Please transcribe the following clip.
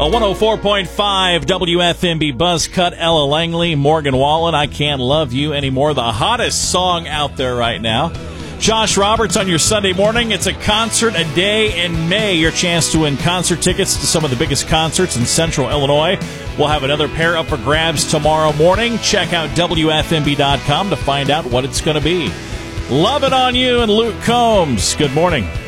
A 104.5 WFMB Buzz Cut, Ella Langley, Morgan Wallen, I Can't Love You Anymore, the hottest song out there right now. Josh Roberts on your Sunday morning. It's a concert a day in May. Your chance to win concert tickets to some of the biggest concerts in Central Illinois. We'll have another pair up for grabs tomorrow morning. Check out WFMB.com to find out what it's going to be. Love It On You and Luke Combs. Good morning.